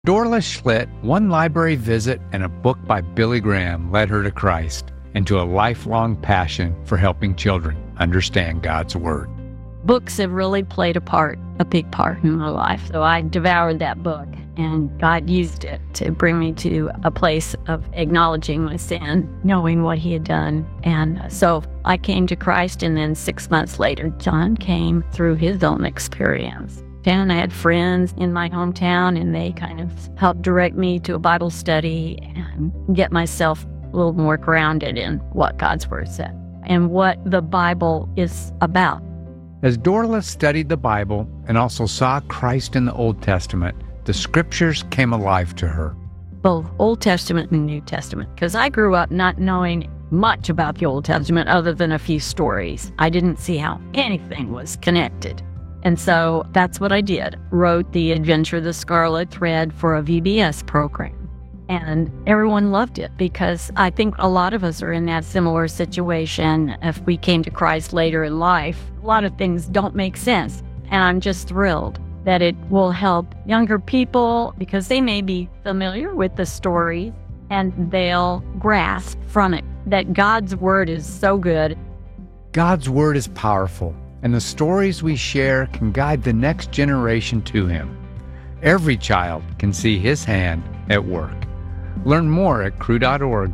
Dorla Schlitt, one library visit and a book by Billy Graham led her to Christ and to a lifelong passion for helping children understand God's Word. Books have really played a big part in my life. So I devoured that book, and God used it to bring me to a place of acknowledging my sin, knowing what He had done. And so I came to Christ, and then 6 months later, John came through his own experience. And I had friends in my hometown, and they kind of helped direct me to a Bible study and get myself a little more grounded in what God's Word said and what the Bible is about. As Dorla studied the Bible and also saw Christ in the Old Testament, the Scriptures came alive to her. Both Old Testament and New Testament, because I grew up not knowing much about the Old Testament other than a few stories. I didn't see how anything was connected. And so that's what I did. Wrote The Adventure of the Scarlet Thread for a VBS program. And everyone loved it because I think a lot of us are in that similar situation. If we came to Christ later in life, a lot of things don't make sense. And I'm just thrilled that it will help younger people because they may be familiar with the story and they'll grasp from it that God's Word is so good. God's Word is powerful, and the stories we share can guide the next generation to Him. Every child can see His hand at work. Learn more at cru.org/life.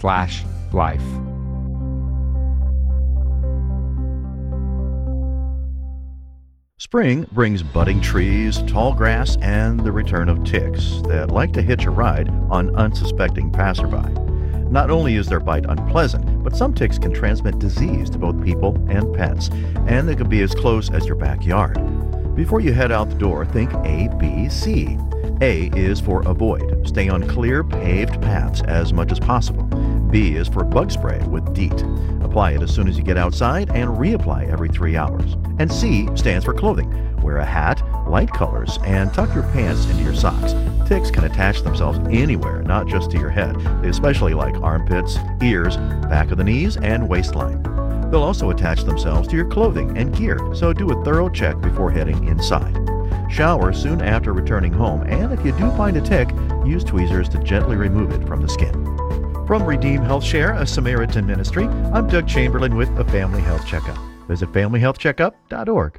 Spring brings budding trees, tall grass, and the return of ticks that like to hitch a ride on unsuspecting passerby. Not only is their bite unpleasant, but some ticks can transmit disease to both people and pets, and they could be as close as your backyard. Before you head out the door, think A, B, C. A is for avoid. Stay on clear, paved paths as much as possible. B is for bug spray with DEET. Apply it as soon as you get outside and reapply every 3 hours. And C stands for clothing. Wear a hat, light colors, and tuck your pants into your socks. Ticks can attach themselves anywhere, not just to your head. They especially like armpits, ears, back of the knees, and waistline. They'll also attach themselves to your clothing and gear, so do a thorough check before heading inside. Shower soon after returning home, and if you do find a tick, use tweezers to gently remove it from the skin. From Redeem Health Share, a Samaritan ministry, I'm Doug Chamberlain with a Family Health Checkup. Visit familyhealthcheckup.org.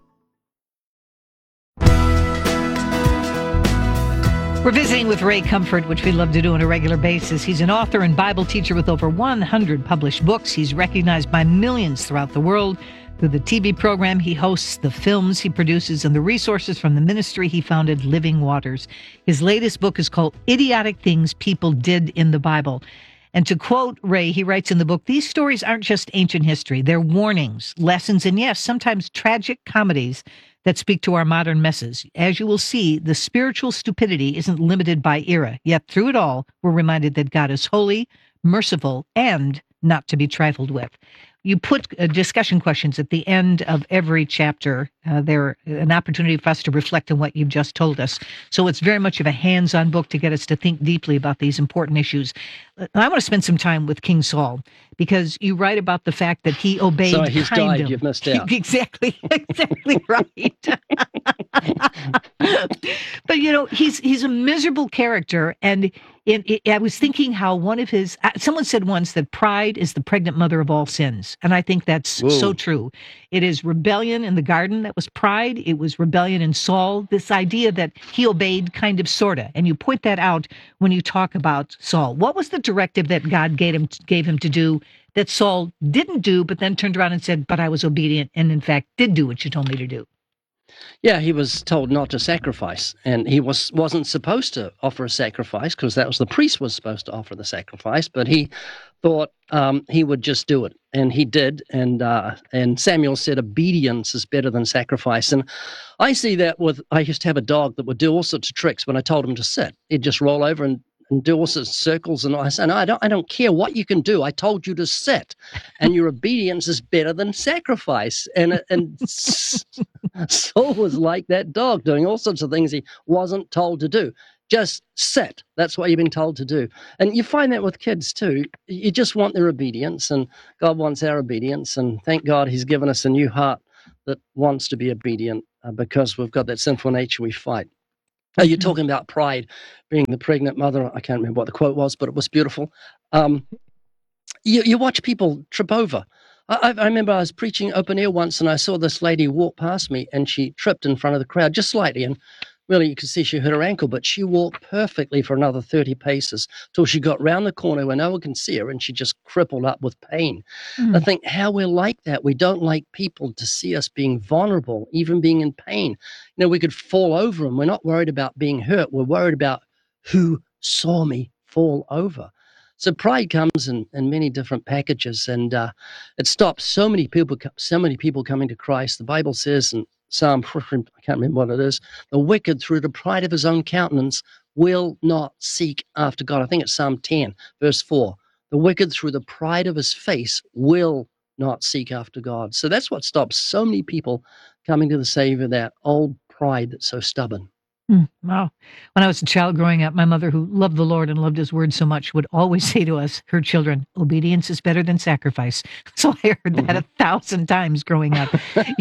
We're visiting with Ray Comfort, which we love to do on a regular basis. He's an author and Bible teacher with over 100 published books. He's recognized by millions throughout the world through the TV program he hosts, the films he produces, and the resources from the ministry he founded, Living Waters. His latest book is called Idiotic Things People Did in the Bible. And to quote Ray, he writes in the book, these stories aren't just ancient history. They're warnings, lessons, and yes, sometimes tragic comedies that speak to our modern messes. As you will see, the spiritual stupidity isn't limited by era. Yet through it all, we're reminded that God is holy, merciful, and not to be trifled with. You put discussion questions at the end of every chapter. They're an opportunity for us to reflect on what you've just told us. So it's very much of a hands-on book to get us to think deeply about these important issues. I want to spend some time with King Saul, because you write about the fact that he obeyed. So he's died, you've missed out. Exactly right. But, you know, he's a miserable character. And I was thinking how one of his, someone said once that pride is the pregnant mother of all sins. And I think that's so true. It is rebellion in the garden that was pride. It was rebellion in Saul, this idea that he obeyed kind of, sort of. And you point that out when you talk about Saul. What was the directive that God gave him to do that Saul didn't do, but then turned around and said, but I was obedient and in fact did do what you told me to do? Yeah, he was told not to sacrifice, and he wasn't supposed to offer a sacrifice because that was the priest was supposed to offer the sacrifice, but he thought he would just do it, and he did, and Samuel said obedience is better than sacrifice. And I see that I used to have a dog that would do all sorts of tricks when I told him to sit. He'd just roll over and do all sorts of circles, and I said, no, I don't care what you can do. I told you to sit, and your obedience is better than sacrifice. And Saul was like that dog, doing all sorts of things he wasn't told to do. Just sit. That's what you've been told to do. And you find that with kids too. You just want their obedience, and God wants our obedience. And thank God He's given us a new heart that wants to be obedient because we've got that sinful nature we fight. You're talking about pride, being the pregnant mother. I can't remember what the quote was, but it was beautiful. You watch people trip over. I remember I was preaching open air once, and I saw this lady walk past me, and she tripped in front of the crowd just slightly, and really you could see she hurt her ankle, but she walked perfectly for another 30 paces till she got round the corner where no one can see her, and she just crippled up with pain. I think how we're like that. We don't like people to see us being vulnerable, even being in pain. We could fall over, and we're not worried about being hurt. We're worried about who saw me fall over. So pride comes in many different packages, and it stops so many people coming to Christ. The Bible says in Psalm, I can't remember what it is, the wicked through the pride of his own countenance will not seek after God. I think it's Psalm 10, verse 4. The wicked through the pride of his face will not seek after God. So that's what stops so many people coming to the Savior, that old pride that's so stubborn. Wow. When I was a child growing up, my mother, who loved the Lord and loved his word so much, would always say to us, her children, obedience is better than sacrifice. So I heard that 1,000 times growing up.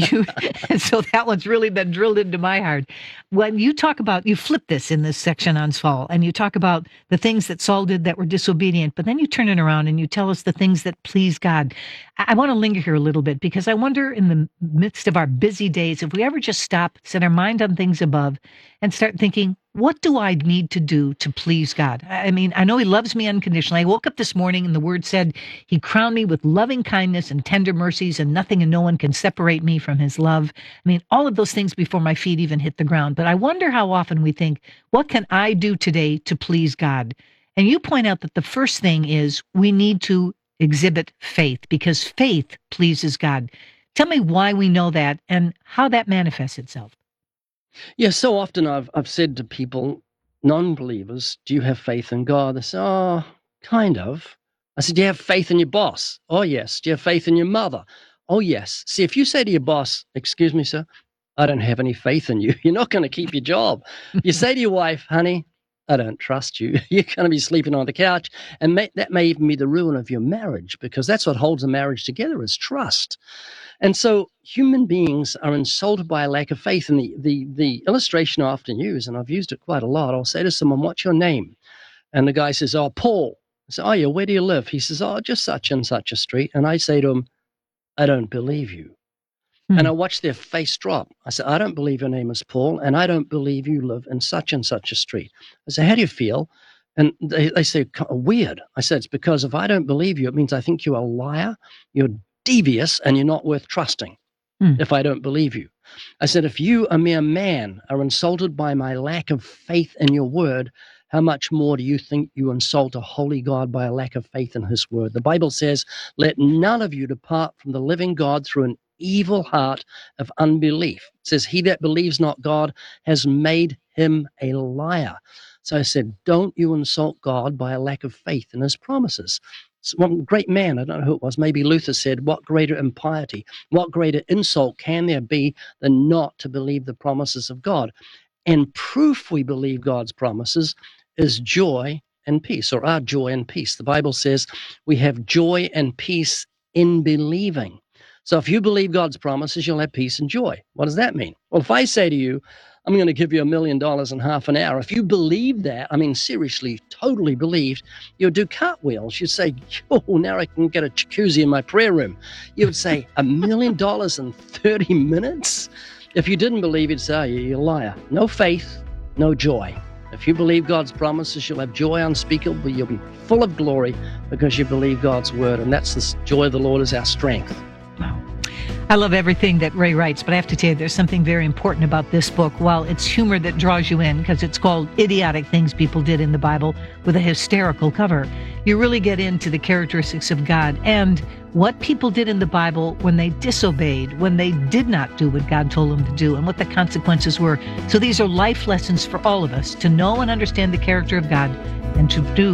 And so that one's really been drilled into my heart. When you talk about, you flip this in this section on Saul, and you talk about the things that Saul did that were disobedient, but then you turn it around and you tell us the things that please God. I want to linger here a little bit, because I wonder, in the midst of our busy days, if we ever just stop, set our mind on things above, and start thinking, what do I need to do to please God? I mean, I know he loves me unconditionally. I woke up this morning and the word said he crowned me with loving kindness and tender mercies, and nothing and no one can separate me from his love. I mean, all of those things before my feet even hit the ground. But I wonder how often we think, what can I do today to please God? And you point out that the first thing is we need to exhibit faith, because faith pleases God. Tell me why we know that and how that manifests itself. Yeah, so often I've said to people, non-believers, do you have faith in God? They say, oh, kind of. I said, do you have faith in your boss? Oh, yes. Do you have faith in your mother? Oh, yes. See, if you say to your boss, excuse me, sir, I don't have any faith in you, you're not going to keep your job. You say to your wife, honey, I don't trust you. You're going to be sleeping on the couch. And that may even be the ruin of your marriage, because that's what holds a marriage together, is trust. And so human beings are insulted by a lack of faith. And the illustration I often use, and I've used it quite a lot, I'll say to someone, what's your name? And the guy says, oh, Paul. I say, oh, yeah, where do you live? He says, oh, just such and such a street. And I say to him, I don't believe you. And I watch their face drop. I said, I don't believe your name is Paul, and I don't believe you live in such and such a street. I said, how do you feel? And they say, weird. I said, it's because if I don't believe you, it means I think you're a liar, you're devious, and you're not worth trusting if I don't believe you. I said, if you, a mere man, are insulted by my lack of faith in your word, how much more do you think you insult a holy God by a lack of faith in his word? The Bible says, let none of you depart from the living God through an evil heart of unbelief. It says, he that believes not God has made him a liar. So I said, don't you insult God by a lack of faith in his promises. So one great man, I don't know who it was, maybe Luther said, what greater impiety, what greater insult can there be than not to believe the promises of God? And proof we believe God's promises is joy and peace, or our joy and peace. The Bible says we have joy and peace in believing. So if you believe God's promises, you'll have peace and joy. What does that mean? Well, if I say to you, I'm going to give you $1 million in half an hour, if you believe that, I mean, seriously, totally believed, you'll do cartwheels. You'd say, oh, now I can get a jacuzzi in my prayer room. You would say, $1 million in 30 minutes? If you didn't believe, you'd say, oh, you're a liar. No faith, no joy. If you believe God's promises, you'll have joy unspeakable. You'll be full of glory because you believe God's word. And that's the joy of the Lord is our strength. Wow. I love everything that Ray writes, but I have to tell you, there's something very important about this book. While it's humor that draws you in, because it's called Idiotic Things People Did in the Bible with a hysterical cover, you really get into the characteristics of God and what people did in the Bible when they disobeyed, when they did not do what God told them to do, and what the consequences were. So these are life lessons for all of us to know and understand the character of God, and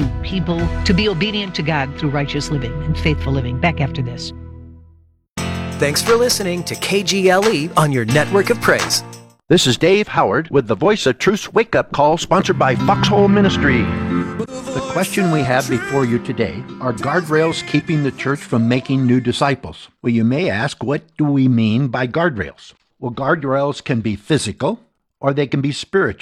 to be obedient to God through righteous living and faithful living. Back after this. Thanks for listening to KGLE on your network of praise. This is Dave Howard with the Voice of Truth's Wake Up Call, sponsored by Foxhole Ministry. The question we have before you today, are guardrails keeping the church from making new disciples? Well, you may ask, what do we mean by guardrails? Well, guardrails can be physical or they can be spiritual,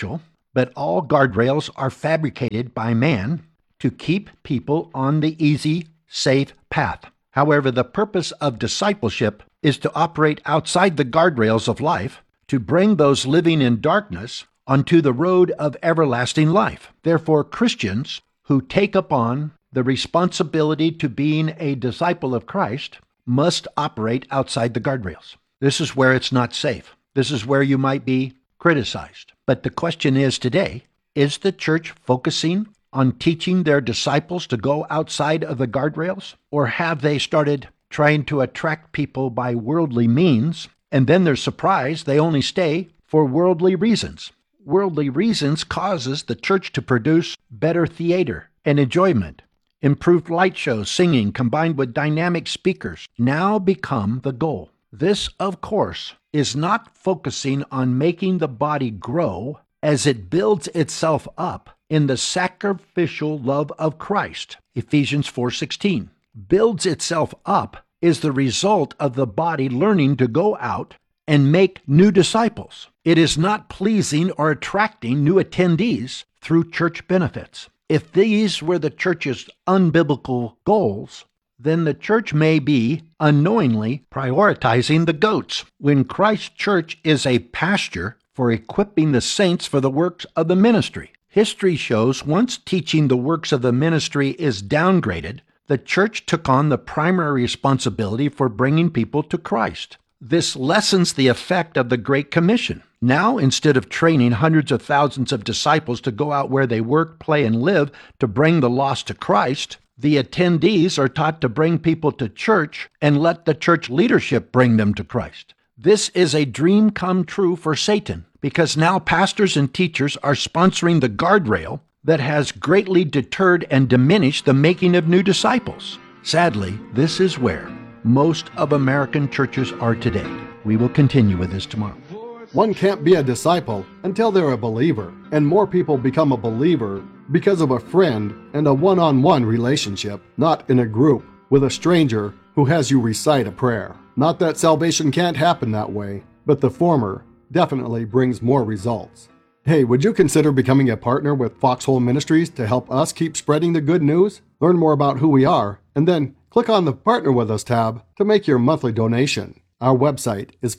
but all guardrails are fabricated by man to keep people on the easy, safe path. However, the purpose of discipleship is to operate outside the guardrails of life, to bring those living in darkness onto the road of everlasting life. Therefore, Christians who take upon the responsibility to being a disciple of Christ must operate outside the guardrails. This is where it's not safe. This is where you might be criticized. But the question is today, is the church focusing on teaching their disciples to go outside of the guardrails? Or have they started trying to attract people by worldly means, and then they're surprised they only stay for worldly reasons? Worldly reasons causes the church to produce better theater and enjoyment. Improved light shows, singing, combined with dynamic speakers, now become the goal. This, of course, is not focusing on making the body grow as it builds itself up in the sacrificial love of Christ. Ephesians 4:16. Builds itself up is the result of the body learning to go out and make new disciples. It is not pleasing or attracting new attendees through church benefits. If these were the church's unbiblical goals, then the church may be unknowingly prioritizing the goats, when Christ's church is a pasture for equipping the saints for the works of the ministry. History shows once teaching the works of the ministry is downgraded, the church took on the primary responsibility for bringing people to Christ. This lessens the effect of the Great Commission. Now, instead of training hundreds of thousands of disciples to go out where they work, play, and live to bring the lost to Christ, the attendees are taught to bring people to church and let the church leadership bring them to Christ. This is a dream come true for Satan, because now pastors and teachers are sponsoring the guardrail that has greatly deterred and diminished the making of new disciples. Sadly, this is where most of American churches are today. We will continue with this tomorrow. One can't be a disciple until they're a believer, and more people become a believer because of a friend and a one-on-one relationship, not in a group with a stranger who has you recite a prayer. Not that salvation can't happen that way, but the former definitely brings more results. Hey, would you consider becoming a partner with Foxhole Ministries to help us keep spreading the good news? Learn more about who we are, and then click on the Partner With Us tab to make your monthly donation. Our website is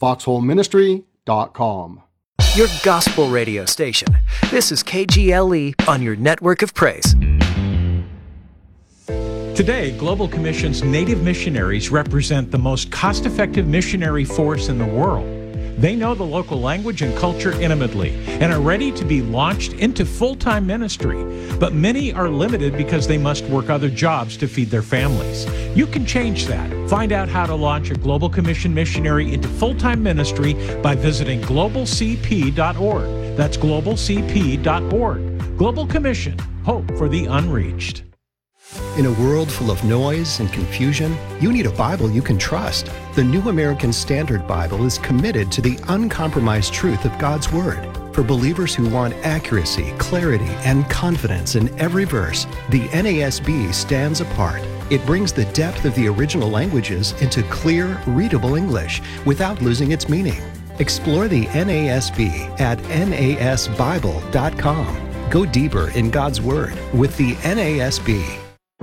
foxholeministry.com. Your gospel radio station. This is KGLE on your network of praise. Today, Global Commission's Native missionaries represent the most cost-effective missionary force in the world. They know the local language and culture intimately and are ready to be launched into full-time ministry. But many are limited because they must work other jobs to feed their families. You can change that. Find out how to launch a Global Commission missionary into full-time ministry by visiting globalcp.org. That's globalcp.org. Global Commission, hope for the unreached. In a world full of noise and confusion, you need a Bible you can trust. The New American Standard Bible is committed to the uncompromised truth of God's Word. For believers who want accuracy, clarity, and confidence in every verse, the NASB stands apart. It brings the depth of the original languages into clear, readable English without losing its meaning. Explore the NASB at nasbible.com. Go deeper in God's Word with the NASB.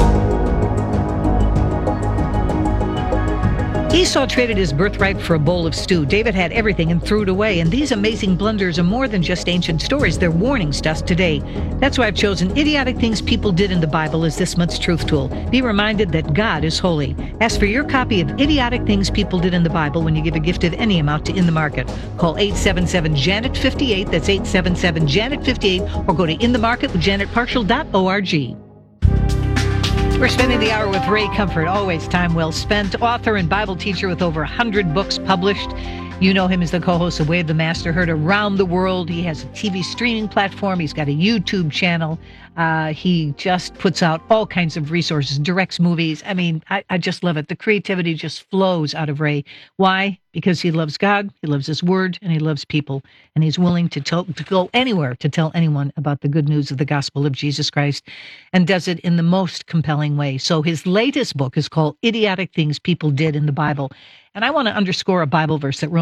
Esau traded his birthright for a bowl of stew. David had everything and threw it away. And these amazing blunders are more than just ancient stories. They're warnings to us today. That's why I've chosen Idiotic Things People Did in the Bible as this month's Truth Tool. Be reminded that God is holy. Ask for your copy of Idiotic Things People Did in the Bible when you give a gift of any amount to In the Market. Call 877-JANET-58. That's 877-JANET-58. Or go to inthemarketwithjanetparshall.org. We're spending the hour with Ray Comfort, always time well spent, author and Bible teacher with over 100 books published. You know him as the co-host of Way of the Master, heard around the world. He has a TV streaming platform. He's got a YouTube channel. He just puts out all kinds of resources, directs movies. I mean, I just love it. The creativity just flows out of Ray. Why? because he loves God, he loves his word, and he loves people, and he's willing to go anywhere to tell anyone about the good news of the gospel of Jesus Christ, and does it in the most compelling way. So his latest book is called Idiotic Things People Did in the Bible. And I want to underscore a Bible verse that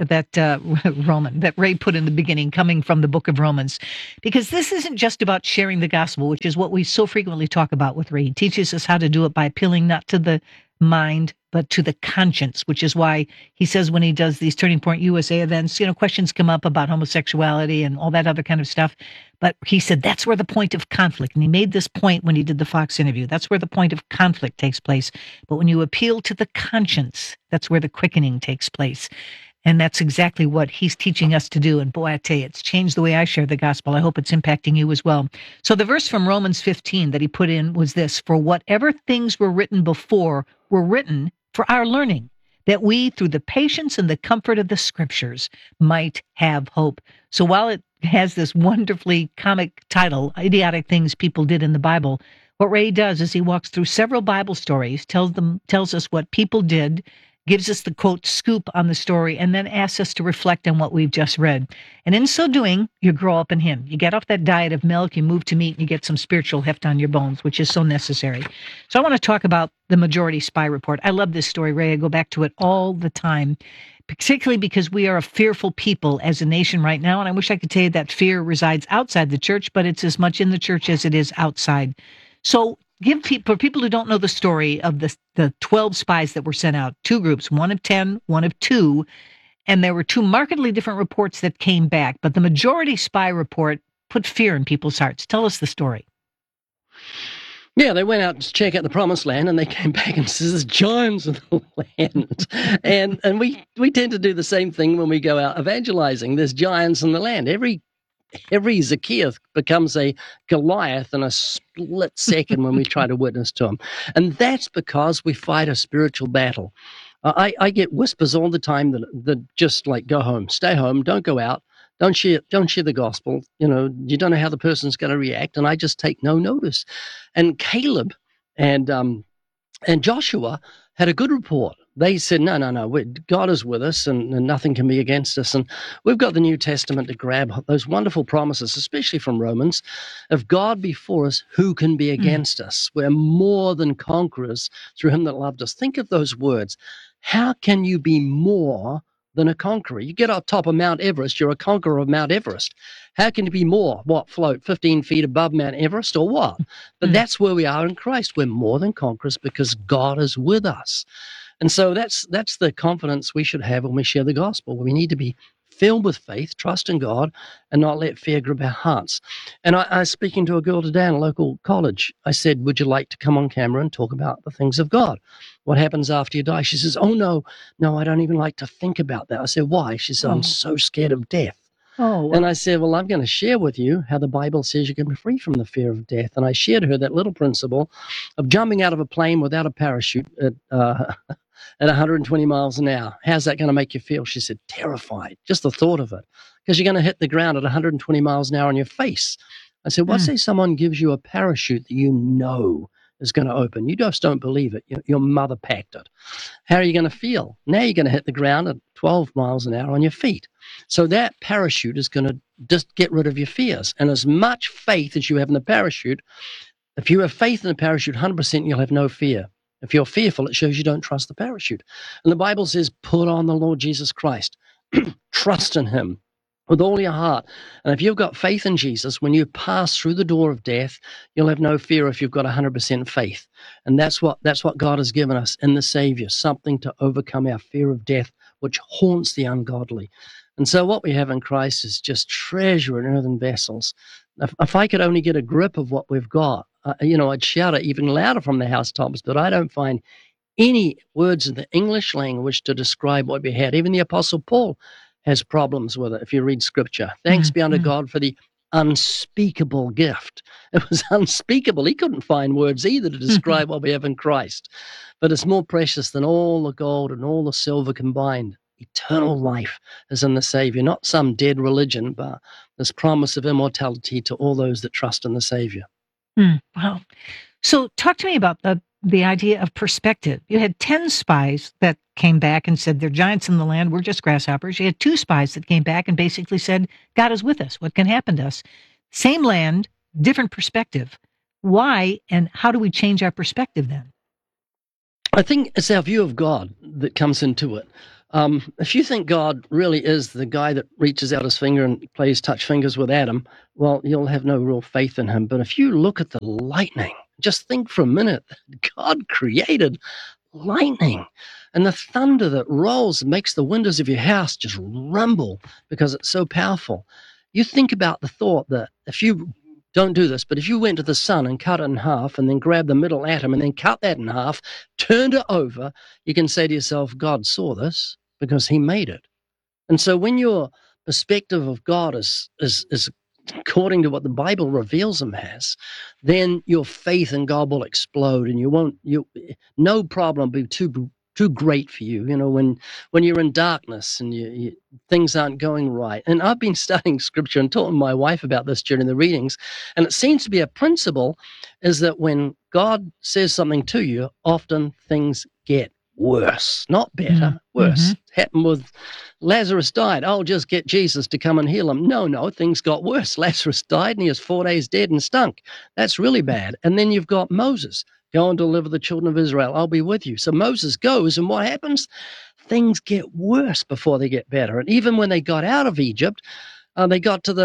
Ray put in the beginning, coming from the book of Romans, because this isn't just about sharing the gospel, which is what we so frequently talk about with Ray. He teaches us how to do it by appealing not to the mind, but to the conscience, which is why he says when he does these Turning Point USA events, questions come up about homosexuality and all that other kind of stuff. But he said that's where the point of conflict, and he made this point when he did the Fox interview, that's where the point of conflict takes place. But when you appeal to the conscience, that's where the quickening takes place. And that's exactly what he's teaching us to do. And boy, I tell you, it's changed the way I share the gospel. I hope it's impacting you as well. So the verse from Romans 15 that he put in was this: for whatever things were written before were written for our learning, that we, through the patience and the comfort of the scriptures, might have hope. So while it has this wonderfully comic title, Idiotic Things People Did in the Bible, what Ray does is he walks through several Bible stories, tells us what people did, gives us the, quote, scoop on the story, and then asks us to reflect on what we've just read. And in so doing, you grow up in him. You get off that diet of milk, you move to meat, and you get some spiritual heft on your bones, which is so necessary. So I want to talk about the Majority Spy Report. I love this story, Ray. I go back to it all the time, particularly because we are a fearful people as a nation right now. And I wish I could tell you that fear resides outside the church, but it's as much in the church as it is outside. So for people who don't know the story of the 12 spies that were sent out, two groups, one of 10, one of 2, and there were 2 markedly different reports that came back, but the Majority Spy Report put fear in people's hearts. Tell us the story. Yeah, they went out to check out the promised land, and they came back and says there's giants in the land. And we tend to do the same thing when we go out evangelizing. There's giants in the land. Every Zacchaeus becomes a Goliath in a split second when we try to witness to him. And that's because we fight a spiritual battle. I get whispers all the time that just like, go home, stay home, don't go out, don't share the gospel. You don't know how the person's going to react. And I just take no notice. And Caleb and Joshua had a good report. They said, no, God is with us and nothing can be against us. And we've got the New Testament to grab those wonderful promises, especially from Romans. If God be for us, who can be against us? We're more than conquerors through him that loved us. Think of those words. How can you be more than a conqueror? You get up top of Mount Everest, you're a conqueror of Mount Everest. How can you be more? Float 15 feet above Mount Everest or what? But that's where we are in Christ. We're more than conquerors because God is with us. And so that's the confidence we should have when we share the gospel. We need to be filled with faith, trust in God, and not let fear grip our hearts. And I was speaking to a girl today in a local college. I said, would you like to come on camera and talk about the things of God? What happens after you die? She says, oh, no, I don't even like to think about that. I said, why? She said, I'm so scared of death. Oh, and I said, well, I'm going to share with you how the Bible says you can be free from the fear of death. And I shared her that little principle of jumping out of a plane without a parachute at 120 miles an hour. How's that going to make you feel? She said, terrified, just the thought of it, because you're going to hit the ground at 120 miles an hour on your face. I said, say someone gives you a parachute that you know is going to open. You just don't believe it. Your mother packed it. How are you going to feel? Now you're going to hit the ground at 12 miles an hour on your feet. So that parachute is going to just get rid of your fears. And as much faith as you have in the parachute, if you have faith in the parachute, 100%, you'll have no fear. If you're fearful, it shows you don't trust the parachute. And the Bible says, put on the Lord Jesus Christ. Trust in him with all your heart. And if you've got faith in Jesus, when you pass through the door of death, you'll have no fear if you've got 100% faith. And that's what God has given us in the Savior, something to overcome our fear of death, which haunts the ungodly. And so what we have in Christ is just treasure in earthen vessels. If I could only get a grip of what we've got, I'd shout it even louder from the housetops, but I don't find any words in the English language to describe what we had. Even the Apostle Paul has problems with it if you read Scripture. Thanks be unto God for the unspeakable gift. It was unspeakable. He couldn't find words either to describe what we have in Christ. But it's more precious than all the gold and all the silver combined. Eternal life is in the Savior, not some dead religion, but this promise of immortality to all those that trust in the Savior. Wow. So talk to me about the idea of perspective. You had 10 spies that came back and said, they're giants in the land, we're just grasshoppers. You had 2 spies that came back and basically said, God is with us. What can happen to us? Same land, different perspective. Why and how do we change our perspective then? I think it's our view of God that comes into it. If you think God really is the guy that reaches out his finger and plays touch fingers with Adam, well, you'll have no real faith in him. But if you look at the lightning, just think for a minute, God created lightning and the thunder that rolls and makes the windows of your house just rumble because it's so powerful. You think about the thought that if you don't do this, but if you went to the sun and cut it in half and then grabbed the middle atom and then cut that in half, turned it over, you can say to yourself, God saw this because he made it. And so when your perspective of God is according to what the Bible reveals him as, then your faith in God will explode and no problem will be too great for you. You know, when you're in darkness and things aren't going right. And I've been studying scripture and talking to my wife about this during the readings. And it seems to be a principle is that when God says something to you, often things get worse, not better, worse. Happened with Lazarus died. Oh, just get Jesus to come and heal him. No, things got worse. Lazarus died and he was 4 days dead and stunk. That's really bad. And then you've got Moses. Go and deliver the children of Israel. I'll be with you. So Moses goes, and what happens? Things get worse before they get better. And even when they got out of Egypt, they got to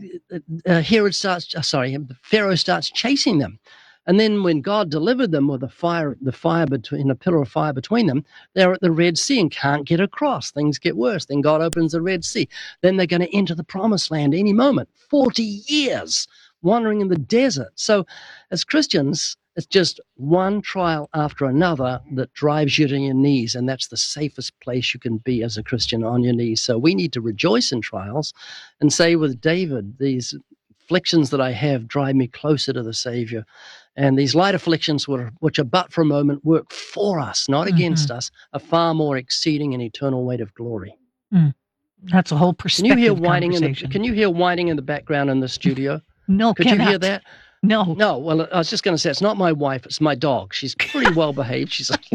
Pharaoh starts chasing them. And then when God delivered them with a pillar of fire between them, they're at the Red Sea and can't get across. Things get worse. Then God opens the Red Sea. Then they're going to enter the promised land any moment. 40 years wandering in the desert. So as Christians, it's just one trial after another that drives you to your knees, and that's the safest place you can be as a Christian, on your knees. So we need to rejoice in trials and say with David, these afflictions that I have drive me closer to the Savior. And these light afflictions, which are but for a moment, work for us, not against us, a far more exceeding and eternal weight of glory. That's a whole perspective. Can you hear whining in the background in the studio? No, Could you hear that? No. Well, I was just going to say, it's not my wife, it's my dog. She's pretty well behaved. She's like,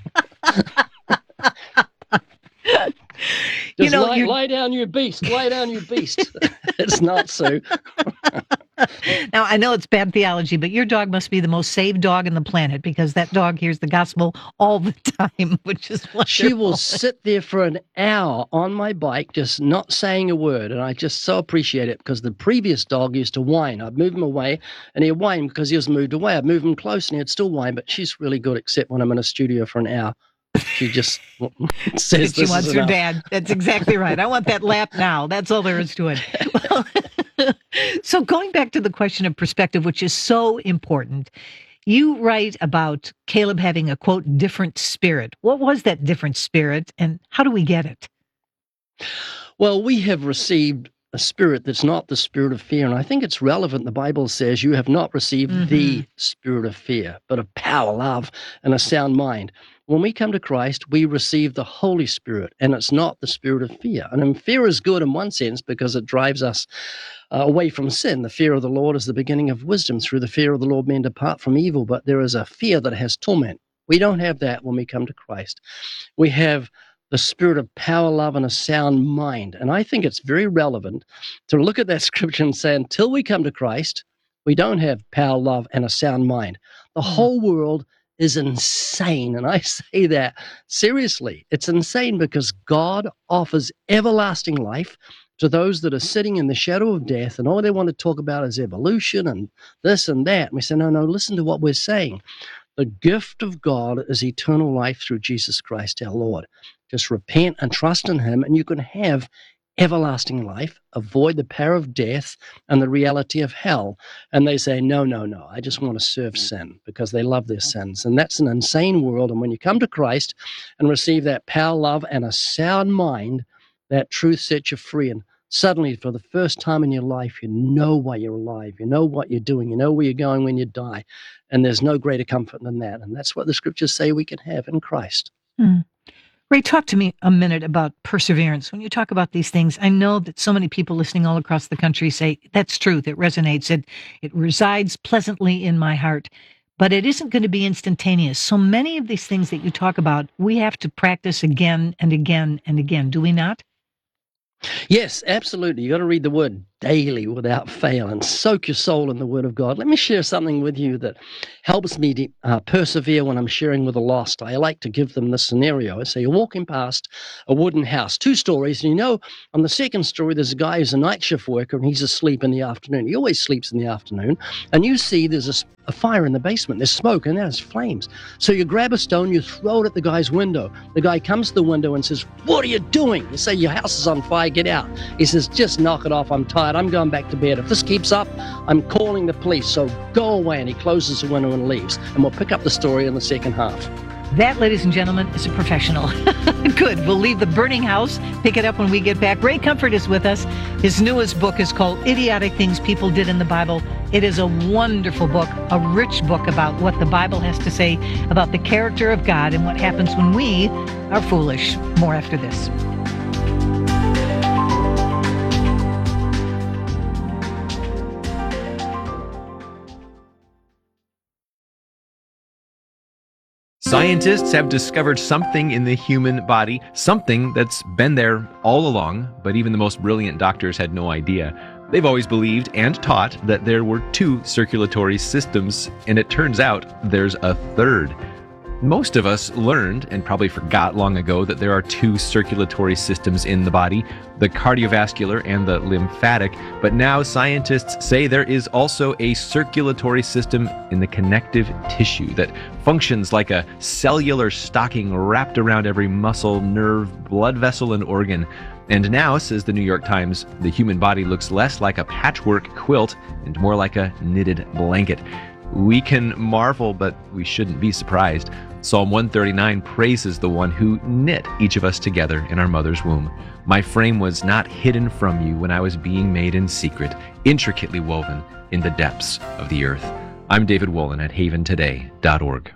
lie down, you beast. Lie down, you beast. It's not Sue. Now, I know it's bad theology, but your dog must be the most saved dog on the planet because that dog hears the gospel all the time, which is wonderful. She will sit there for an hour on my bike, just not saying a word, and I just so appreciate it because the previous dog used to whine. I'd move him away, and he'd whine because he was moved away. I'd move him close, and he'd still whine, but she's really good, except when I'm in a studio for an hour. She just says she wants her dad. That's exactly right. I want that lap now. That's all there is to it. Well, so going back to the question of perspective, which is so important, you write about Caleb having a, quote, different spirit. What was that different spirit, and how do we get it? Well, we have received a spirit that's not the spirit of fear. And I think it's relevant. The Bible says you have not received the spirit of fear, but of power, love, and a sound mind. When we come to Christ, we receive the Holy Spirit, and it's not the spirit of fear. And fear is good in one sense because it drives us away from sin. The fear of the Lord is the beginning of wisdom. Through the fear of the Lord, men depart from evil. But there is a fear that has torment. We don't have that when we come to Christ. We have the spirit of power, love, and a sound mind. And I think it's very relevant to look at that scripture and say, until we come to Christ, we don't have power, love, and a sound mind. The whole world is insane. And I say that seriously. It's insane because God offers everlasting life to those that are sitting in the shadow of death, and all they want to talk about is evolution and this and that. And we say, no, listen to what we're saying. The gift of God is eternal life through Jesus Christ our Lord. Just repent and trust in him, and you can have everlasting life, avoid the power of death and the reality of hell. And they say, no, I just want to serve sin because they love their sins. And that's an insane world. And when you come to Christ and receive that power, love, and a sound mind, that truth sets you free. And suddenly, for the first time in your life, you know why you're alive. You know what you're doing. You know where you're going when you die. And there's no greater comfort than that. And that's what the scriptures say we can have in Christ. Ray, talk to me a minute about perseverance. When you talk about these things, I know that so many people listening all across the country say, that's truth, it resonates, it resides pleasantly in my heart. but it isn't going to be instantaneous. So many of these things that you talk about, we have to practice again and again and again, do we not? Yes, absolutely. You got to read the Word daily without fail and soak your soul in the Word of God. Let me share something with you that helps me to persevere when I'm sharing with the lost. I like to give them this scenario. I say, you're walking past a wooden house, 2 stories, and on the second story, there's a guy who's a night shift worker, and he's asleep in the afternoon. He always sleeps in the afternoon, and you see there's a fire in the basement. There's smoke, and there's flames. So you grab a stone, you throw it at the guy's window. The guy comes to the window and says, "What are you doing?" You say, "Your house is on fire, get out." He says, "Just knock it off, I'm tired, I'm going back to bed. If this keeps up, I'm calling the police, so go away." And he closes the window and leaves. And we'll pick up the story in the second half. That, ladies and gentlemen, is a professional. Good. We'll leave the burning house, pick it up when we get back. Ray Comfort is with us. His newest book is called Idiotic Things People Did in the Bible. It is a wonderful book, a rich book about what the Bible has to say about the character of God and what happens when we are foolish. More after this. Scientists have discovered something in the human body, something that's been there all along, but even the most brilliant doctors had no idea. They've always believed and taught that there were 2 circulatory systems, and it turns out there's a third. Most of us learned, and probably forgot long ago, that there are 2 circulatory systems in the body, the cardiovascular and the lymphatic, but now scientists say there is also a circulatory system in the connective tissue that functions like a cellular stocking wrapped around every muscle, nerve, blood vessel, and organ. And now, says the New York Times, the human body looks less like a patchwork quilt and more like a knitted blanket. We can marvel, but we shouldn't be surprised. Psalm 139 praises the one who knit each of us together in our mother's womb. My frame was not hidden from you when I was being made in secret, intricately woven in the depths of the earth. I'm David Wolin at haventoday.org.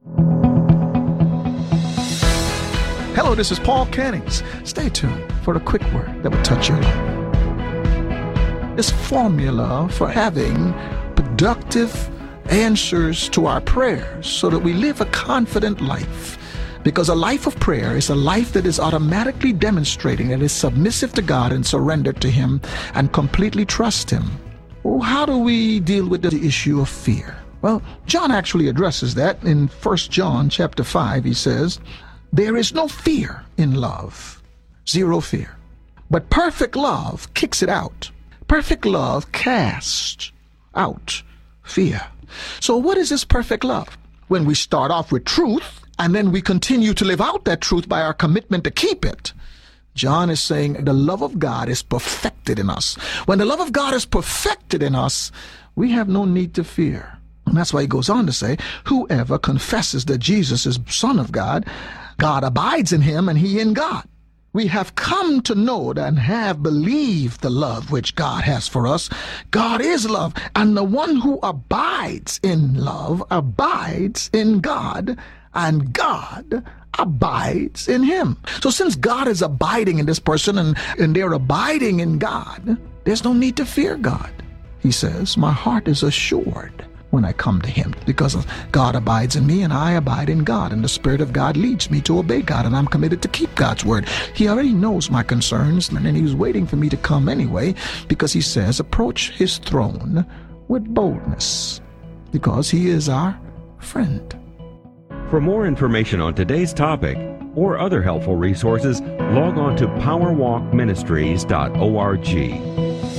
Hello, this is Paul Cannings. Stay tuned for a quick word that will touch your life. This formula for having productive answers to our prayers so that we live a confident life. Because a life of prayer is a life that is automatically demonstrating that it's submissive to God and surrendered to Him and completely trust Him. Well, how do we deal with the issue of fear? Well, John actually addresses that in 1 John chapter 5. He says, "There is no fear in love, 0 fear. But perfect love kicks it out. Perfect love casts out fear." So what is this perfect love? When we start off with truth, and then we continue to live out that truth by our commitment to keep it. John is saying the love of God is perfected in us. When the love of God is perfected in us, we have no need to fear. And that's why he goes on to say, whoever confesses that Jesus is Son of God, God abides in him and he in God. We have come to know and have believed the love which God has for us. God is love, and the one who abides in love abides in God, and God abides in him. So since God is abiding in this person and they're abiding in God, there's no need to fear God. He says, my heart is assured when I come to him, because God abides in me and I abide in God, and the Spirit of God leads me to obey God, and I'm committed to keep God's word. He already knows my concerns, and he was waiting for me to come anyway, because he says, approach his throne with boldness, because he is our friend. For more information on today's topic or other helpful resources, log on to powerwalkministries.org.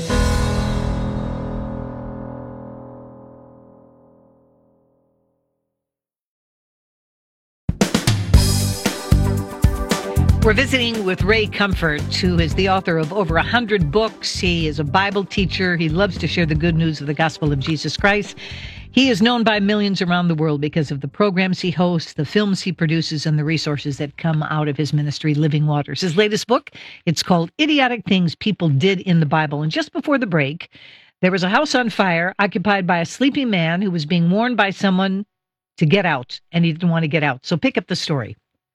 We're visiting with Ray Comfort, who is the author of over 100 books. He is a Bible teacher. He loves to share the good news of the gospel of Jesus Christ. He is known by millions around the world because of the programs he hosts, the films he produces, and the resources that come out of his ministry, Living Waters. His latest book, it's called Idiotic Things People Did in the Bible. And just before the break, there was a house on fire occupied by a sleeping man who was being warned by someone to get out, and he didn't want to get out. So pick up the story.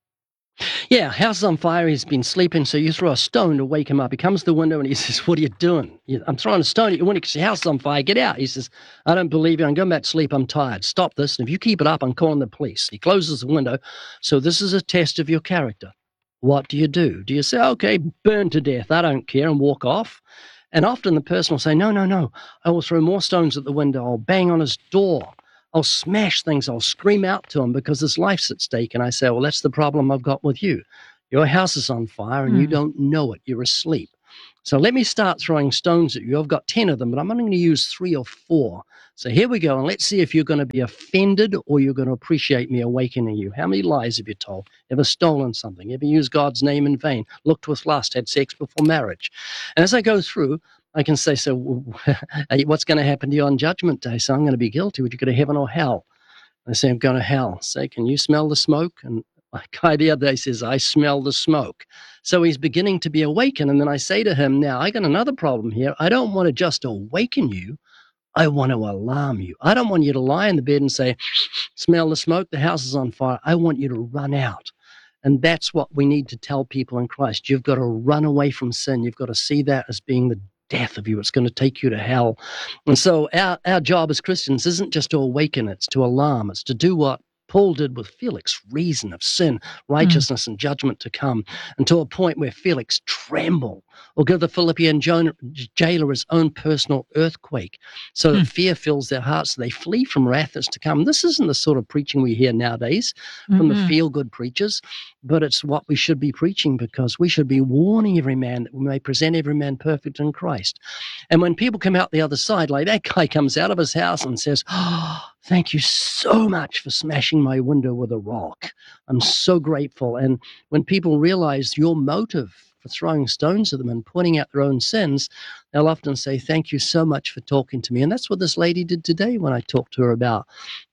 Yeah, house is on fire. He's been sleeping, so you throw a stone to wake him up. He comes to the window and he says, "What are you doing?" "I'm throwing a stone at you because your house is on fire. Get out." He says, "I don't believe you. I'm going back to sleep. I'm tired. Stop this. And if you keep it up, I'm calling the police." He closes the window. So this is a test of your character. What do? Do you say, "Okay, burn to death. I don't care," and walk off? And often the person will say, no. I will throw more stones at the window. I'll bang on his door. I'll smash things. I'll scream out to him because his life's at stake. And I say, well, that's the problem I've got with you. Your house is on fire and you don't know it. You're asleep. So let me start throwing stones at you. I've got 10 of them, but I'm only going to use 3 or 4. So here we go. And let's see if you're going to be offended or you're going to appreciate me awakening you. How many lies have you told? Ever stolen something? Ever used God's name in vain? Looked with lust? Had sex before marriage? And as I go through, I can say, so what's going to happen to you on Judgment Day? So I'm going to be guilty. Would you go to heaven or hell? I say, I'm going to hell. Say, can you smell the smoke? And my guy the other day says, I smell the smoke. So he's beginning to be awakened. And then I say to him, now, I got another problem here. I don't want to just awaken you. I want to alarm you. I don't want you to lie in the bed and say, smell the smoke, the house is on fire. I want you to run out. And that's what we need to tell people in Christ. You've got to run away from sin. You've got to see that as being the death of you. It's going to take you to hell. And so our job as Christians isn't just to awaken, it's to alarm. It's to do what Paul did with Felix, reason of sin, righteousness, and judgment to come, and to a point where Felix trembled, or give the Philippian jailer his own personal earthquake, so that fear fills their hearts, so they flee from wrath that's to come. This isn't the sort of preaching we hear nowadays from the feel-good preachers, but it's what we should be preaching, because we should be warning every man that we may present every man perfect in Christ. And when people come out the other side, like that guy comes out of his house and says, oh, thank you so much for smashing my window with a rock. I'm so grateful. And when people realize your motive for throwing stones at them and pointing out their own sins, they'll often say, thank you so much for talking to me. And that's what this lady did today when I talked to her about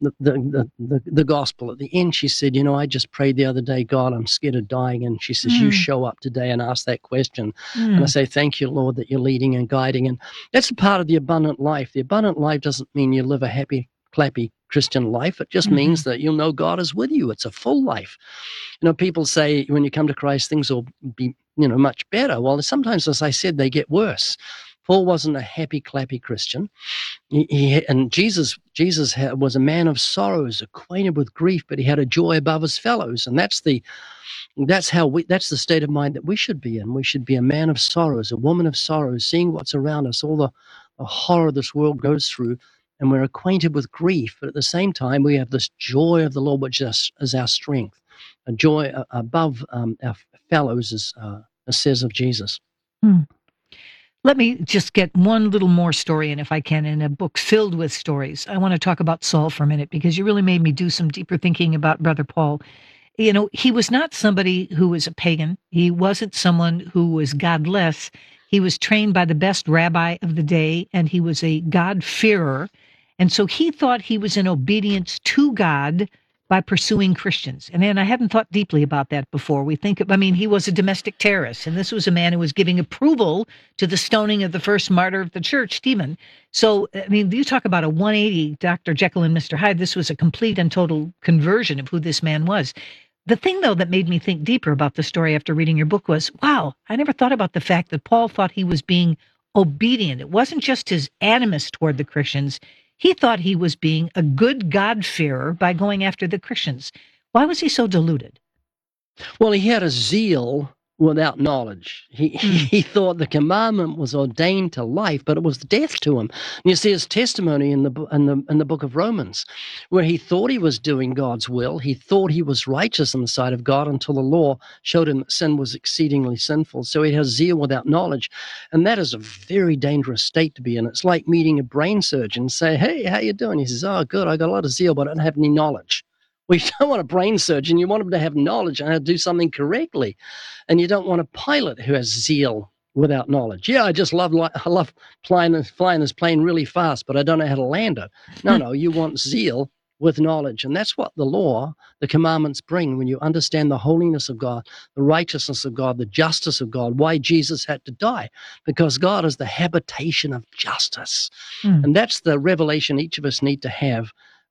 the gospel. At the end, she said, you know, I just prayed the other day, God, I'm scared of dying. And she says, you show up today and ask that question. And I say, thank you, Lord, that you're leading and guiding. And that's a part of the abundant life. The abundant life doesn't mean you live a happy, clappy Christian life. It just means that you'll know God is with you. It's a full life. You know, people say when you come to Christ, things will be, much better. Well, sometimes, as I said, they get worse. Paul wasn't a happy, clappy Christian. And Jesus was a man of sorrows, acquainted with grief, but he had a joy above his fellows. And that's the state of mind that we should be in. We should be a man of sorrows, a woman of sorrows, seeing what's around us, all the horror this world goes through, and we're acquainted with grief. But at the same time, we have this joy of the Lord, which is our strength, a joy above our fellows, as says of Jesus. Let me just get one little more story in, if I can, in a book filled with stories. I want to talk about Saul for a minute, because you really made me do some deeper thinking about Brother Paul. You know, he was not somebody who was a pagan. He wasn't someone who was godless. He was trained by the best rabbi of the day, and he was a God-fearer. And so he thought he was in obedience to God by pursuing Christians. And then I hadn't thought deeply about that before. He was a domestic terrorist, and this was a man who was giving approval to the stoning of the first martyr of the church, Stephen. So, you talk about a 180, Dr. Jekyll and Mr. Hyde. This was a complete and total conversion of who this man was. The thing, though, that made me think deeper about the story after reading your book was, wow, I never thought about the fact that Paul thought he was being obedient. It wasn't just his animus toward the Christians. He thought he was being a good God-fearer by going after the Christians. Why was he so deluded? Well, he had a zeal without knowledge. He thought the commandment was ordained to life, but it was death to him. And you see his testimony in the book of Romans, where he thought he was doing God's will. He thought he was righteous in the sight of God until the law showed him that sin was exceedingly sinful. So he has zeal without knowledge, and that is a very dangerous state to be in. It's like meeting a brain surgeon and say, hey, how you doing? He says, oh, good, I got a lot of zeal, but I don't have any knowledge. Well, you don't want a brain surgeon. You want him to have knowledge and how to do something correctly. And you don't want a pilot who has zeal without knowledge. Yeah, I love flying this plane really fast, but I don't know how to land it. No, you want zeal with knowledge. And that's what the law, the commandments bring when you understand the holiness of God, the righteousness of God, the justice of God, why Jesus had to die, because God is the habitation of justice. And that's the revelation each of us need to have.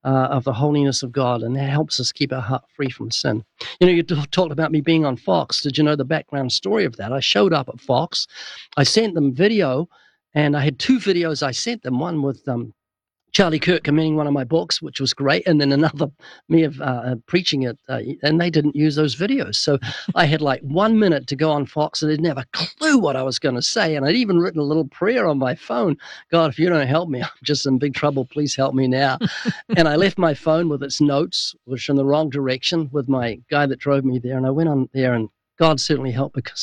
of the holiness of God, and that helps us keep our heart free from sin. You talked about me being on Fox. Did you know the background story of that? I showed up at Fox. I sent them video, and I had 2 videos I sent them, one with Charlie Kirk commending one of my books, which was great, and then another me of preaching it, and they didn't use those videos. So I had like 1 minute to go on Fox, and I didn't have a clue what I was going to say, and I'd even written a little prayer on my phone. God, if you don't help me, I'm just in big trouble. Please help me now. And I left my phone with its notes, which in the wrong direction, with my guy that drove me there, and I went on there, and God certainly helped, because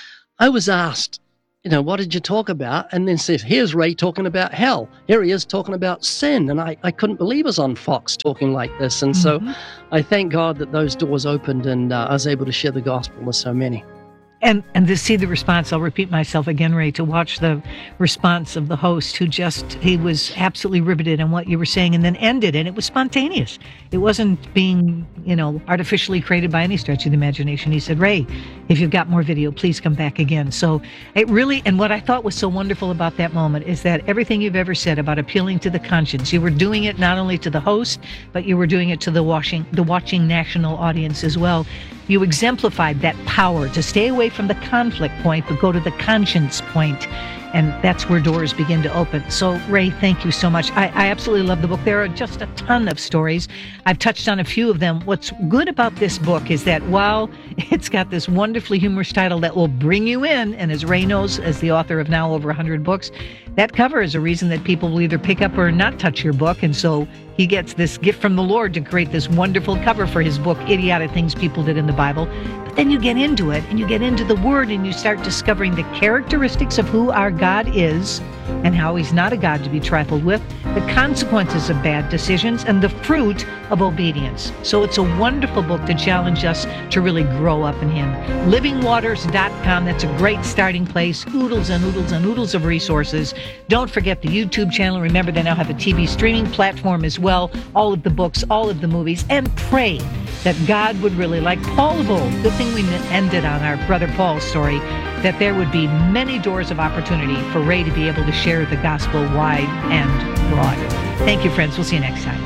I was asked, what did you talk about? And then says, here's Ray talking about hell. Here he is talking about sin. And I couldn't believe I was on Fox talking like this. And so I thank God that those doors opened, and I was able to share the gospel with so many. And to see the response, I'll repeat myself again, Ray, to watch the response of the host who he was absolutely riveted on what you were saying and then ended, and it was spontaneous. It wasn't being, artificially created by any stretch of the imagination. He said, Ray, if you've got more video, please come back again. So it really, and what I thought was so wonderful about that moment is that everything you've ever said about appealing to the conscience, you were doing it not only to the host, but you were doing it to the watching national audience as well. You exemplified that power to stay away from the conflict point, but go to the conscience point. And that's where doors begin to open. So, Ray, thank you so much. I absolutely love the book. There are just a ton of stories. I've touched on a few of them. What's good about this book is that while it's got this wonderfully humorous title that will bring you in, and as Ray knows, as the author of now over 100 books, that cover is a reason that people will either pick up or not touch your book. And so he gets this gift from the Lord to create this wonderful cover for his book, Idiotic Things People Did in the Bible. But then you get into it, and you get into the Word, and you start discovering the characteristics of who our God is and how he's not a God to be trifled with, the consequences of bad decisions, and the fruit of obedience. So it's a wonderful book to challenge us to really grow up in him. Livingwaters.com, that's a great starting place. Oodles and oodles and oodles of resources. Don't forget the YouTube channel. Remember, they now have a TV streaming platform as well. All of the books, all of the movies, and pray that God would really, like Paul of old, good thing we ended on our brother Paul's story, that there would be many doors of opportunity for Ray to be able to share the gospel wide and broad. Thank you, friends. We'll see you next time.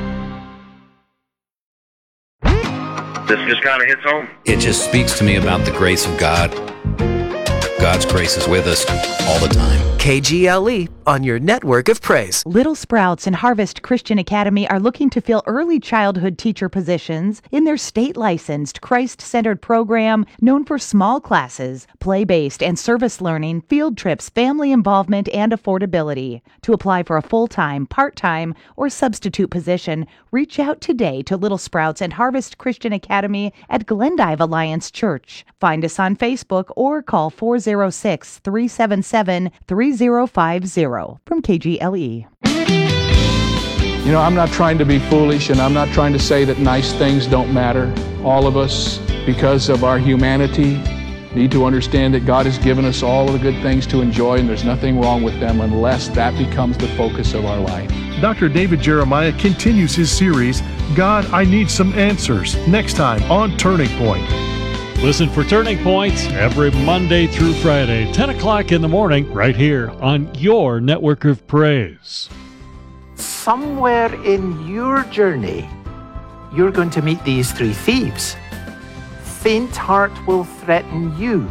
This just kind of hits home. It just speaks to me about the grace of God. God's grace is with us all the time. KGLE on your network of praise. Little Sprouts and Harvest Christian Academy are looking to fill early childhood teacher positions in their state-licensed, Christ-centered program known for small classes, play-based and service learning, field trips, family involvement, and affordability. To apply for a full-time, part-time, or substitute position, reach out today to Little Sprouts and Harvest Christian Academy at Glendive Alliance Church. Find us on Facebook or call 406-377-3050 from KGLE. I'm not trying to be foolish, and I'm not trying to say that nice things don't matter. All of us, because of our humanity, need to understand that God has given us all of the good things to enjoy, and there's nothing wrong with them unless that becomes the focus of our life. Dr. David Jeremiah continues his series, God, I Need Some Answers, next time on Turning Point. Listen for Turning Points every Monday through Friday, 10 o'clock in the morning, right here on your network of praise. Somewhere in your journey, you're going to meet these 3 thieves. Faint heart will threaten you.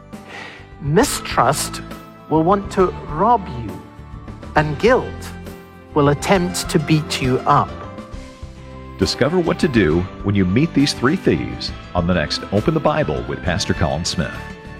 Mistrust will want to rob you. And guilt will attempt to beat you up. Discover what to do when you meet these 3 thieves on the next Open the Bible with Pastor Colin Smith.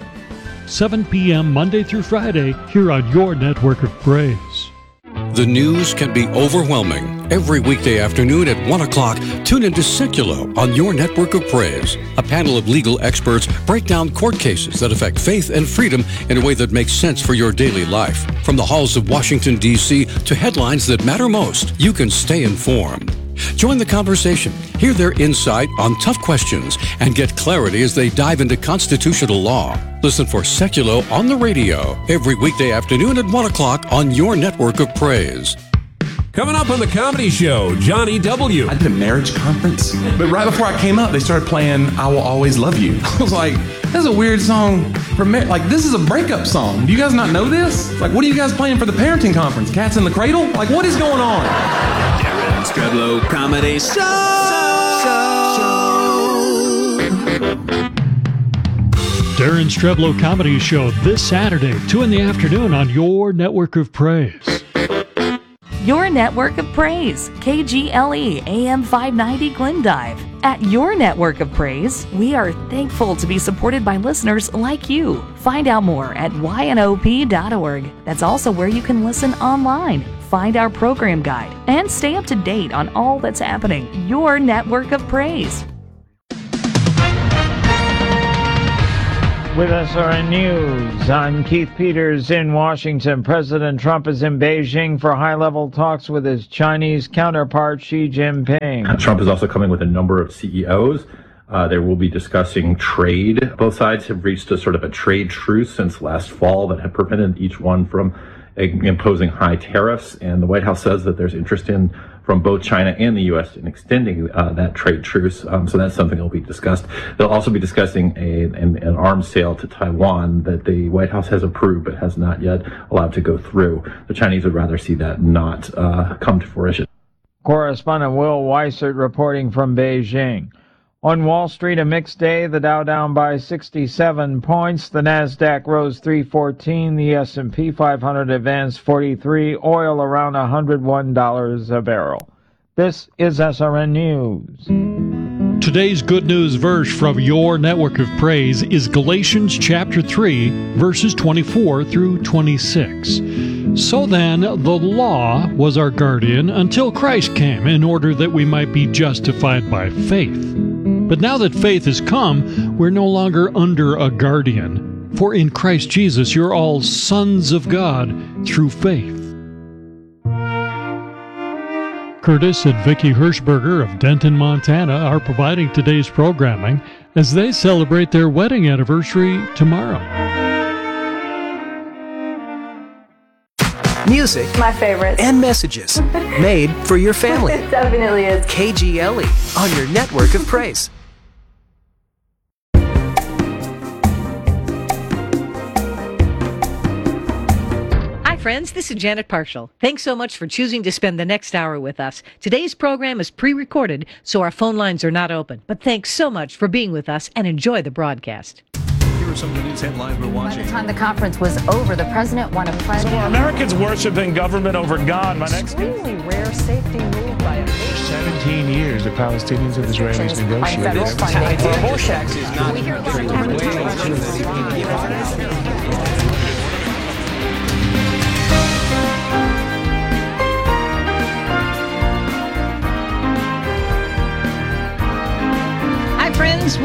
7 p.m. Monday through Friday here on your network of praise. The news can be overwhelming. Every weekday afternoon at 1 o'clock, tune into Seculo on your network of praise. A panel of legal experts break down court cases that affect faith and freedom in a way that makes sense for your daily life. From the halls of Washington, D.C. to headlines that matter most, you can stay informed. Join the conversation, hear their insight on tough questions, and get clarity as they dive into constitutional law. Listen for Seculo on the radio every weekday afternoon at 1 o'clock on your network of praise. Coming up on The Comedy Show, Johnny W. I did a marriage conference, but right before I came up, they started playing I Will Always Love You. I was like, that's a weird song for marriage. Like, this is a breakup song. Do you guys not know this? Like, what are you guys playing for the parenting conference? Cats in the Cradle? Like, what is going on? Streblo Comedy Darren Streblo Comedy Show this Saturday, 2 in the afternoon on your network of praise. Your network of praise, KGLE AM 590 Glendive. At your network of praise, we are thankful to be supported by listeners like you. Find out more at ynop.org. That's also where you can listen online, find our program guide, and stay up to date on all that's happening. Your network of praise. With SRN News, I'm Keith Peters in Washington. President Trump is in Beijing for high-level talks with his Chinese counterpart Xi Jinping. Trump is also coming with a number of CEOs. They will be discussing trade. Both sides have reached a sort of a trade truce since last fall that had prevented each one from imposing high tariffs. And the White House says that there's interest from both China and the U.S. in extending that trade truce. So that's something that will be discussed. They'll also be discussing an arms sale to Taiwan that the White House has approved but has not yet allowed to go through. The Chinese would rather see that not come to fruition. Correspondent Will Weissert reporting from Beijing. On Wall Street, a mixed day. The Dow down by 67 points. The Nasdaq rose 314. The S&P 500 advanced 43. Oil around $101 a barrel. This is SRN News. Today's good news verse from your network of praise is Galatians chapter 3, verses 24 through 26. So then, the law was our guardian until Christ came, in order that we might be justified by faith. But now that faith has come, we're no longer under a guardian. For in Christ Jesus, you're all sons of God through faith. Curtis and Vicki Hirschberger of Denton, Montana are providing today's programming as they celebrate their wedding anniversary tomorrow. Music, my favorite, and messages made for your family. It definitely is. KGLE on your network of praise. Friends, this is Janet Parshall. Thanks so much for choosing to spend the next hour with us. Today's program is pre-recorded, so our phone lines are not open. But thanks so much for being with us and enjoy the broadcast. Here are some of the news headlines we're watching. By the time the conference was over, the president won a pledge. So are Americans worshiping government over God? My next extremely rare safety move by a 17 years the Palestinians and Israelis negotiated. Federal funding for abortion. Friends,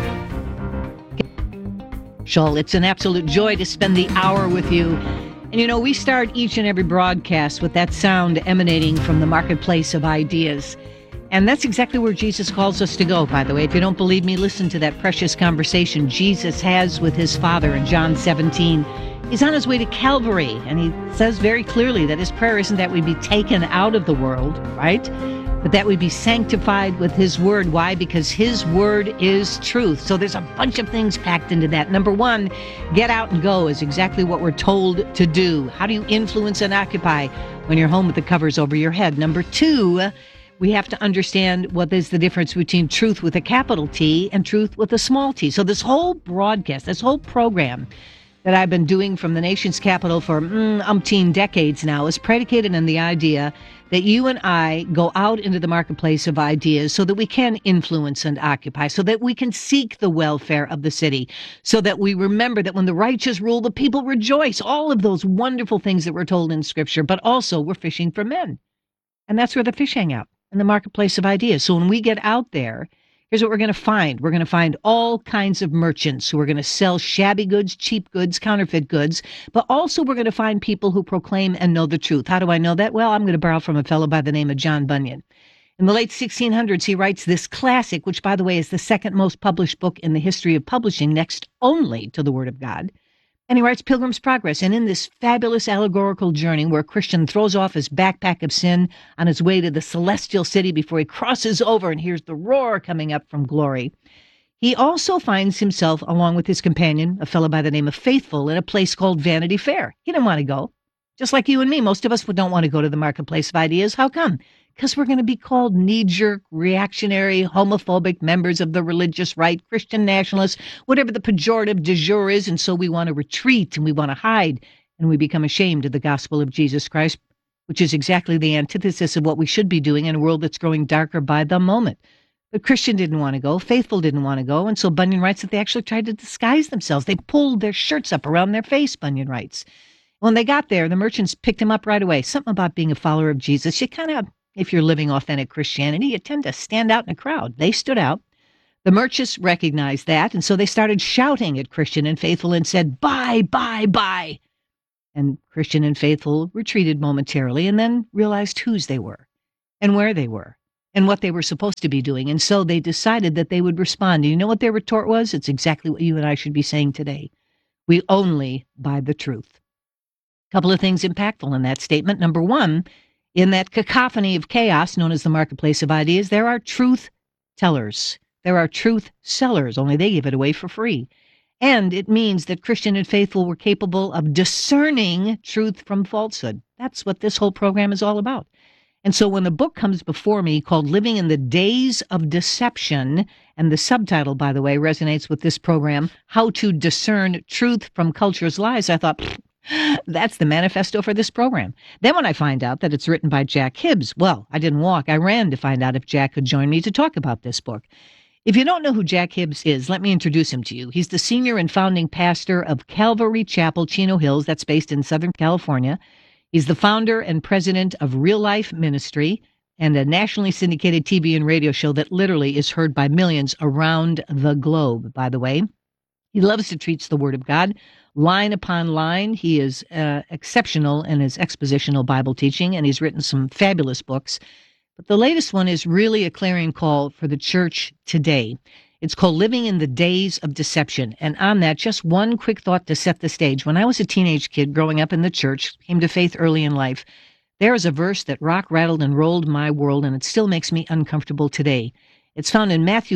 Joel, it's an absolute joy to spend the hour with you. And you know, we start each and every broadcast with that sound emanating from the marketplace of ideas. And that's exactly where Jesus calls us to go, by the way. If you don't believe me, listen to that precious conversation Jesus has with his Father in John 17. He's on his way to Calvary, and he says very clearly that his prayer isn't that we be taken out of the world, right? But that we be sanctified with his word. Why? Because his word is truth. So there's a bunch of things packed into that. Number one, get out and go is exactly what we're told to do. How do you influence and occupy when you're home with the covers over your head? Number two, we have to understand what is the difference between truth with a capital T and truth with a small t. So this whole broadcast, this whole program that I've been doing from the nation's capital for umpteen decades now is predicated on the idea that you and I go out into the marketplace of ideas so that we can influence and occupy, so that we can seek the welfare of the city, so that we remember that when the righteous rule, the people rejoice. All of those wonderful things that we're told in Scripture, but also we're fishing for men. And that's where the fish hang out, in the marketplace of ideas. So when we get out there, here's what we're going to find. We're going to find all kinds of merchants who are going to sell shabby goods, cheap goods, counterfeit goods, but also we're going to find people who proclaim and know the truth. How do I know that? Well, I'm going to borrow from a fellow by the name of John Bunyan. In the late 1600s, he writes this classic, which, by the way, is the second most published book in the history of publishing, next only to the Word of God. And he writes Pilgrim's Progress. And in this fabulous allegorical journey where a Christian throws off his backpack of sin on his way to the celestial city before he crosses over and hears the roar coming up from glory, he also finds himself, along with his companion, a fellow by the name of Faithful, in a place called Vanity Fair. He didn't want to go. Just like you and me, most of us don't want to go to the marketplace of ideas. How come? Because we're going to be called knee-jerk, reactionary, homophobic members of the religious right, Christian nationalists, whatever the pejorative du jour is, and so we want to retreat and we want to hide, and we become ashamed of the gospel of Jesus Christ, which is exactly the antithesis of what we should be doing in a world that's growing darker by the moment. But Christian didn't want to go, Faithful didn't want to go, and so Bunyan writes that they actually tried to disguise themselves. They pulled their shirts up around their face, Bunyan writes. When they got there, the merchants picked him up right away. Something about being a follower of Jesus. You kind of, if you're living authentic Christianity, you tend to stand out in a crowd. They stood out. The merchants recognized that, and so they started shouting at Christian and Faithful and said, "Buy, buy, buy." And Christian and Faithful retreated momentarily and then realized whose they were and where they were and what they were supposed to be doing. And so they decided that they would respond. And you know what their retort was? It's exactly what you and I should be saying today. We only buy the truth. A couple of things impactful in that statement. Number one, in that cacophony of chaos known as the marketplace of ideas, there are truth tellers. There are truth sellers, only they give it away for free. And it means that Christian and Faithful were capable of discerning truth from falsehood. That's what this whole program is all about. And so when the book comes before me called Living in the Days of Deception, and the subtitle, by the way, resonates with this program, How to Discern Truth from Culture's Lies, I thought, that's the manifesto for this program. Then when I find out that it's written by Jack Hibbs, well, I didn't walk. I ran to find out if Jack could join me to talk about this book. If you don't know who Jack Hibbs is, let me introduce him to you. He's the senior and founding pastor of Calvary Chapel, Chino Hills, that's based in Southern California. He's the founder and president of Real Life Ministry and a nationally syndicated TV and radio show that literally is heard by millions around the globe, by the way. He loves to teach the Word of God, line upon line. He is exceptional in his expositional Bible teaching, and he's written some fabulous books. But the latest one is really a clarion call for the church today. It's called Living in the Days of Deception. And on that, just one quick thought to set the stage. When I was a teenage kid growing up in the church, came to faith early in life, there is a verse that rock rattled and rolled my world, and it still makes me uncomfortable today. It's found in Matthew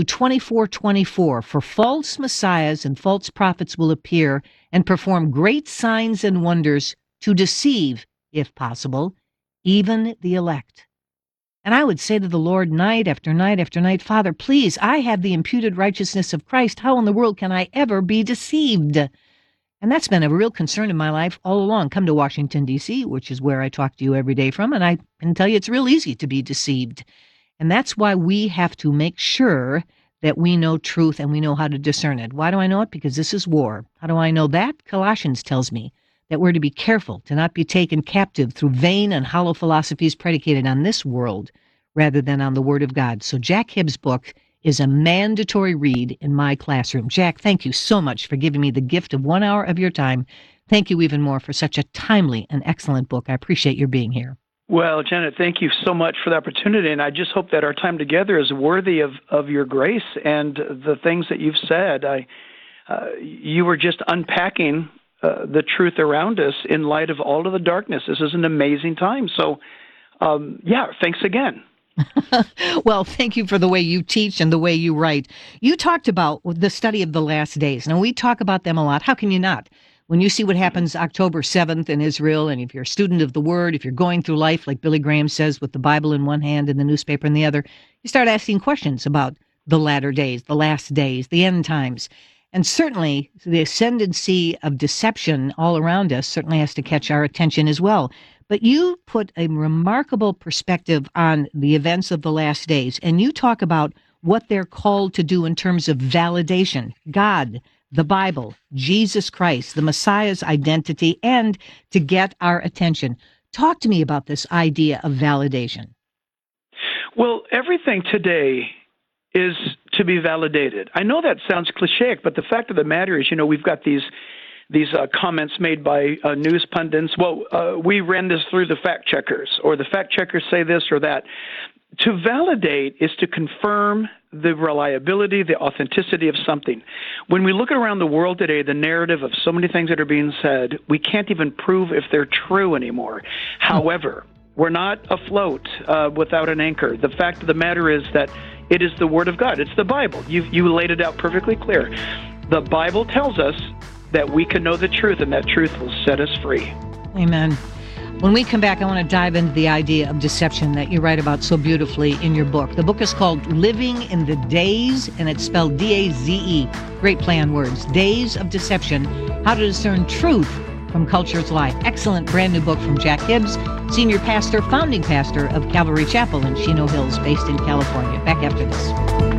24:24. For false messiahs and false prophets will appear and perform great signs and wonders to deceive, if possible, even the elect. And I would say to the Lord night after night after night, Father, please, I have the imputed righteousness of Christ. How in the world can I ever be deceived? And that's been a real concern in my life all along. Come to Washington, D.C., which is where I talk to you every day from, and I can tell you it's real easy to be deceived. And that's why we have to make sure that we know truth and we know how to discern it. Why do I know it? Because this is war. How do I know that? Colossians tells me that we're to be careful to not be taken captive through vain and hollow philosophies predicated on this world rather than on the Word of God. So Jack Hibbs' book is a mandatory read in my classroom. Jack, thank you so much for giving me the gift of 1 hour of your time. Thank you even more for such a timely and excellent book. I appreciate your being here. Well, Janet, thank you so much for the opportunity, and I just hope that our time together is worthy of your grace and the things that you've said. You were just unpacking the truth around us in light of all of the darkness. This is an amazing time. So, thanks again. Well, thank you for the way you teach and the way you write. You talked about the study of the last days. Now, we talk about them a lot. How can you not? When you see what happens October 7th in Israel, and if you're a student of the Word, if you're going through life, like Billy Graham says, with the Bible in one hand and the newspaper in the other, you start asking questions about the latter days, the last days, the end times. And certainly the ascendancy of deception all around us certainly has to catch our attention as well. But you put a remarkable perspective on the events of the last days, and you talk about what they're called to do in terms of validation. God, the Bible, Jesus Christ, the Messiah's identity, and to get our attention. Talk to me about this idea of validation. Well, everything today is to be validated. I know that sounds cliche, but the fact of the matter is, we've got these comments made by news pundits. Well, we ran this through the fact checkers, or the fact checkers say this or that. To validate is to confirm the reliability, the authenticity of something. When we look around the world today, the narrative of so many things that are being said, we can't even prove if they're true anymore. However, we're not afloat without an anchor. The fact of the matter is that it is the Word of God. It's the Bible. You laid it out perfectly clear. The Bible tells us that we can know the truth, and that truth will set us free. Amen. When we come back, I want to dive into the idea of deception that you write about so beautifully in your book. The book is called Living in the Days, and it's spelled D-A-Z-E. Great play on words. Days of Deception, How to Discern Truth from Culture's Lie. Excellent brand new book from Jack Hibbs, senior pastor, founding pastor of Calvary Chapel in Chino Hills, based in California. Back after this.